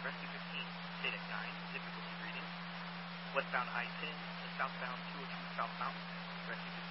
Rescue 15, Sadec 9, difficulty reading. Westbound I-10 to southbound 202 South Mountain. Rescue 15.